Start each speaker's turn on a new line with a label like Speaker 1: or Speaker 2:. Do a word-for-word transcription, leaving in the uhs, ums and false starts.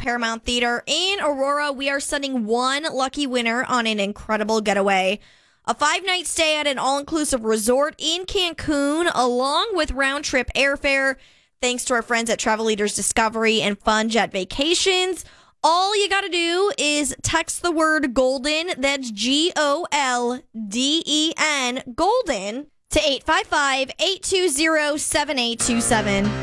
Speaker 1: Paramount Theater in Aurora. We are sending one lucky winner on an incredible getaway. A five-night stay at an all-inclusive resort in Cancun, along with round-trip airfare, thanks to our friends at Travel Leaders Discovery and Fun Jet Vacations. All you got to do is text the word GOLDEN, that's G O L D E N, GOLDEN, to eight five five, eight two zero, seven eight two seven.